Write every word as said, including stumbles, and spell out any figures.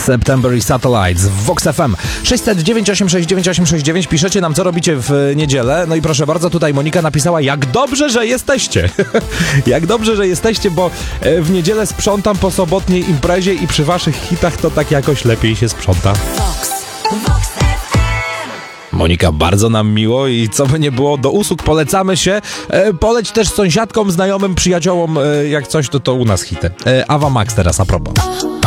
September i Satellites w Vox F M. sześć zero dziewięć osiem sześć dziewięć osiem sześć dziewięć. Piszecie nam, co robicie w niedzielę. No i proszę bardzo, tutaj Monika napisała, jak dobrze, że jesteście. Jak dobrze, że jesteście, bo w niedzielę sprzątam po sobotniej imprezie i przy waszych hitach to tak jakoś lepiej się sprząta. Vox. Vox F M. Monika, bardzo nam miło i co by nie było, do usług polecamy się. E, poleć też sąsiadkom, znajomym, przyjaciołom, e, jak coś, to to u nas hity. E, Ava Max teraz a propos.